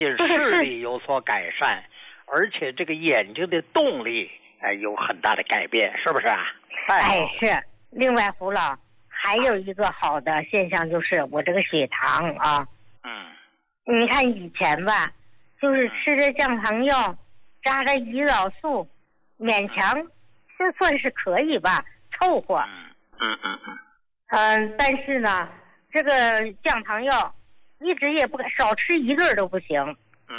视力有所改善，而且这个眼睛的动力有很大的改变，是不是啊？ 是。另外胡老还有一个好的现象，就是我这个血糖啊，你看以前吧，就是吃着降糖药，扎着胰岛素，勉强这算是可以吧，凑合。但是呢，这个降糖药一直也不敢少吃一个都不行。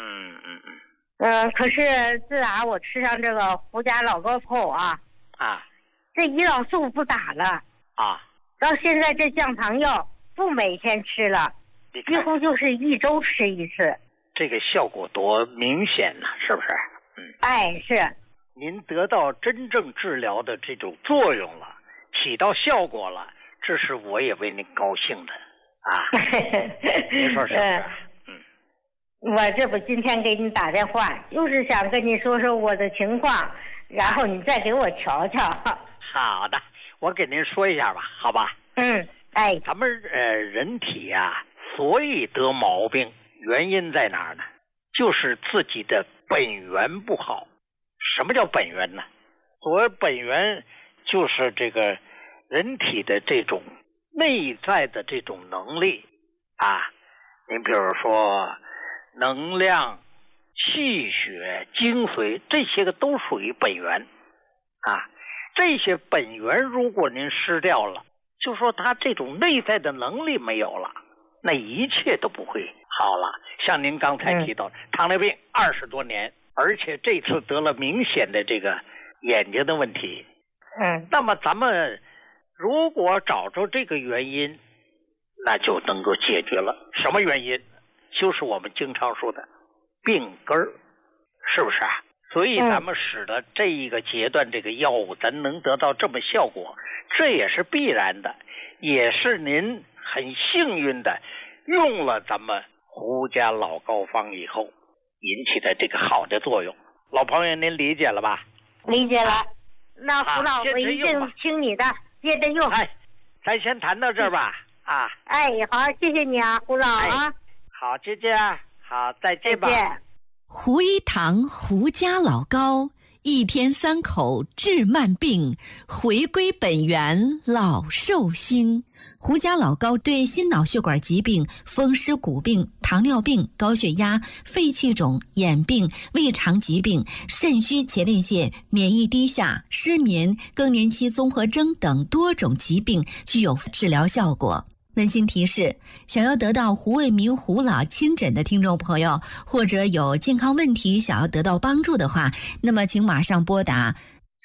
可是自打我吃上这个胡家老高后这胰岛素不打了到现在这降糖药不每天吃了，几乎就是1周吃一次。 这个效果多明显呢，是不是？ 是。 您得到真正治疗的这种作用了，起到效果了，这是我也为您高兴的您说是不是？ 我这不今天给你打电话，就是想跟你说说我的情况，然后你再给我瞧瞧。 好的，我给您说一下吧，好吧？咱们人体所以得毛病，原因在哪儿呢？就是自己的本源不好。什么叫本源呢？所谓本源，就是这个人体的这种内在的这种能力您比如说能量、气血、精髓，这些个都属于本源这些本源如果您失掉了，就说他这种内在的能力没有了，那一切都不会好了。像您刚才提到糖尿病20多年，而且这次得了明显的这个眼睛的问题。那么咱们如果找着这个原因，那就能够解决了。什么原因？就是我们经常说的病根儿，是不是所以咱们使得这一个阶段这个药物咱能得到这么效果，这也是必然的，也是您很幸运的用了咱们胡家老膏方以后引起的这个好的作用。老朋友您理解了吧？ 理解了。那胡老我一定听你的，接着用。 咱先谈到这儿吧。 好，谢谢你胡老好，再见。好，再见吧。 胡一堂胡家老膏，1天3口治慢病，回归本源老寿星。胡家老膏对心脑血管疾病、风湿骨病、糖尿病、高血压、肺气肿、眼病、胃肠疾病、肾虚前列腺、免疫低下、失眠、更年期综合征等多种疾病具有治疗效果。温馨提示：想要得到胡卫民胡老亲诊的听众朋友，或者有健康问题想要得到帮助的话，那么请马上拨打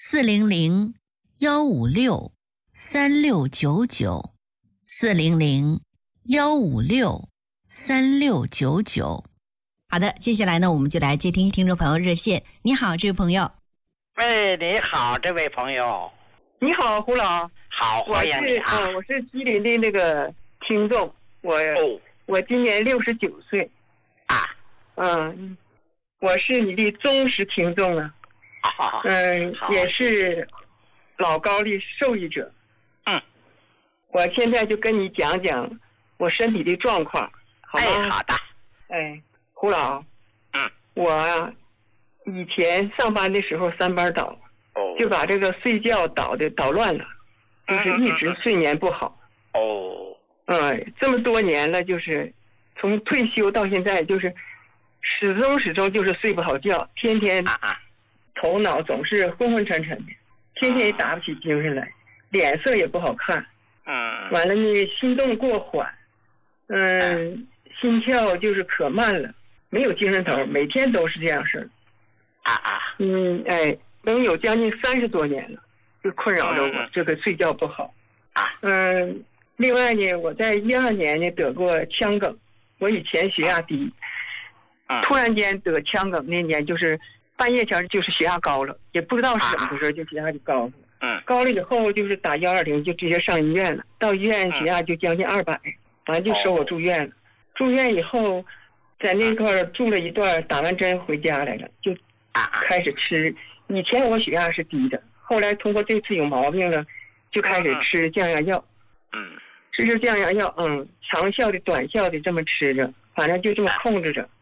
400-156-3699 400-156-3699。好的，接下来呢，我们就来接听众朋友热线。你好，这位朋友。 你好，这位朋友。 你好，胡老。 好，欢迎你我是吉林的那个听众，我今年69岁我是你的忠实听众也是老高的受益者。我现在就跟你讲讲我身体的状况，好吗？ 好的。 胡老，我以前上班的时候3班倒，就把这个睡觉捣乱了，就是一直睡眠不好。这么多年了，就是从退休到现在，就是始终就是睡不好觉，天天头脑总是昏昏沉沉的，天天也打不起精神来，脸色也不好看。完了呢，心动过缓，心跳就是可慢了，没有精神头，每天都是这样事儿。能有将近30多年了，就困扰着我这个睡觉不好。另外呢，我在12年呢得过腔梗，我以前血压低，突然间得腔梗那年就是半夜前就是血压高了，也不知道是怎么回事，就血压就高了。高了以后就是打120就直接上医院了，到医院血压就将近200，完了就收我住院了。住院以后在那块住了一段，打完针回家来了，就开始吃。以前我血压是低的，后来通过这次有毛病了，就开始吃降压药。吃降压药，长效的短效的这么吃着，反正就这么控制着。